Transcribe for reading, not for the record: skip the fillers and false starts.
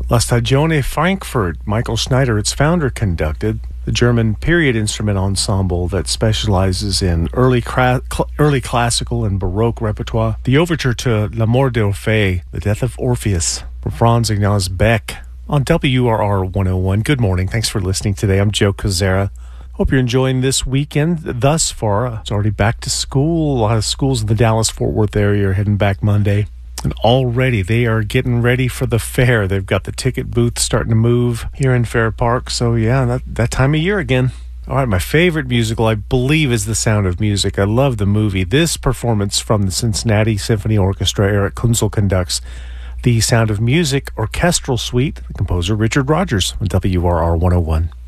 La Stagione Frankfurt, Michael Schneider, its founder, conducted. The German period instrument ensemble that specializes in early classical and Baroque repertoire. The overture to La Mort d'Orphée, The Death of Orpheus, from Franz Ignaz Beck, on WRR 101. Good morning. Thanks for listening today. I'm Joe Kozera. Hope you're enjoying this weekend thus far. It's already back to school. A lot of schools in the Dallas-Fort Worth area are heading back Monday. And already they are getting ready for the fair. They've got the ticket booth starting to move here in Fair Park. So yeah, that time of year again. All right, my favorite musical, I believe, is The Sound of Music. I love the movie. This performance from the Cincinnati Symphony Orchestra, Eric Kunzel conducts The Sound of Music Orchestral Suite, the composer Richard Rodgers on WRR 101.